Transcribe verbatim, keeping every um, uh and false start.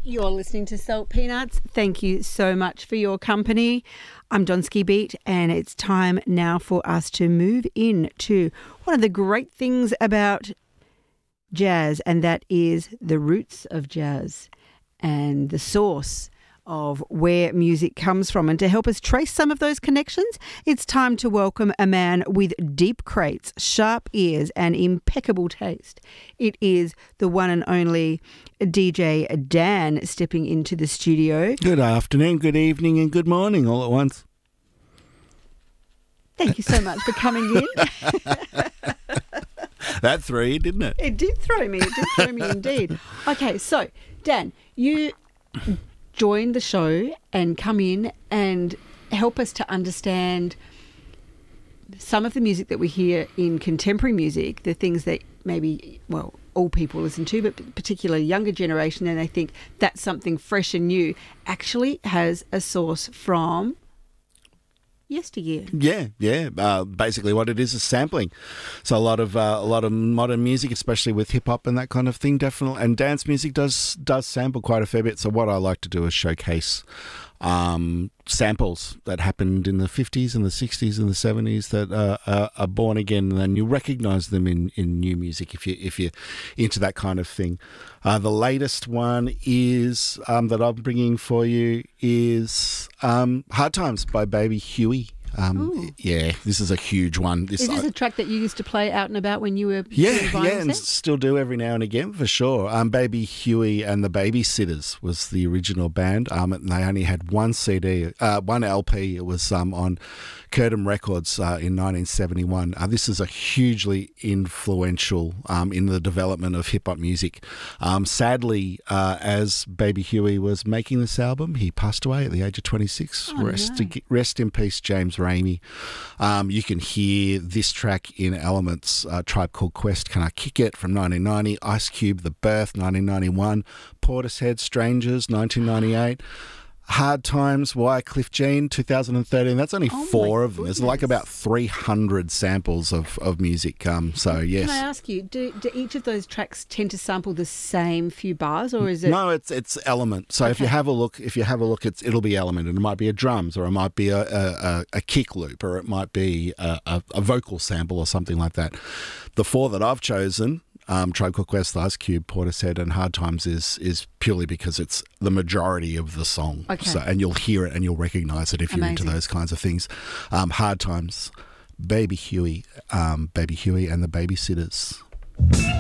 You're listening to Salt Peanuts. Thank you so much for your company. I'm Donsky Beat, and it's time now for us to move into one of the great things about jazz, and that is the roots of jazz and the source of where music comes from. And to help us trace some of those connections, it's time to welcome a man with deep crates, sharp ears and impeccable taste. It is the one and only D J Dan stepping into the studio. Good afternoon, good evening and good morning all at once. Thank you so much for coming in. That threw you, didn't it? It did throw me. It did throw me indeed. Okay, so Dan, you join the show and come in and help us to understand some of the music that we hear in contemporary music, the things that maybe, well, all people listen to, but particularly younger generation, and they think that's something fresh and new, actually has a source from yesteryear. Yeah, yeah. Uh, basically, what it is is sampling. So a lot of uh, a lot of modern music, especially with hip hop and that kind of thing, definitely, and dance music does does sample quite a fair bit. So what I like to do is showcase um, samples that happened in the fifties and the sixties and the seventies that uh, are, are born again, and then you recognise them in, in new music if you if you're into that kind of thing. Uh, the latest one is um, that I'm bringing for you is um, "Hard Times" by Baby Huey. Um, yeah, this is a huge one. This, is this I, a track that you used to play out and about when you were yeah, doing vinyl yeah, and sets? still do every now and again for sure. Um, Baby Huey and the Babysitters was the original band. Um, and they only had one C D, uh, one L P. It was um on Curtin Records uh, in nineteen seventy-one. Uh, this is a hugely influential um in the development of hip hop music. Um, sadly, uh, as Baby Huey was making this album, he passed away at the age of twenty-six. Oh, rest, no. rest in peace, James Ramey. Um, you can hear this track in Elements, uh, Tribe Called Quest, Can I Kick It from nineteen ninety, Ice Cube, The Birth, nineteen ninety-one, Portishead, Strangers, nineteen ninety-eight, Hard Times, Wycliffe Jean, two thousand thirteen. That's only Oh, four my of them. There's goodness. like about three hundred samples of, of music. Um, so, yes. Can I ask you, do, do each of those tracks tend to sample the same few bars, or is it? No, it's it's Element. So if you Okay. have a look, if you have a look, it's it'll be Element, and it might be a drums, or it might be a a, a, a kick loop, or it might be a, a, a vocal sample, or something like that. The four that I've chosen, um, Tribe Called Quest, Ice Cube, Portishead, and Hard Times, is is purely because it's the majority of the song. Okay. So, and you'll hear it and you'll recognise it if you're into Amazing. those kinds of things. Um, Hard Times, Baby Huey, um, Baby Huey and the Babysitters.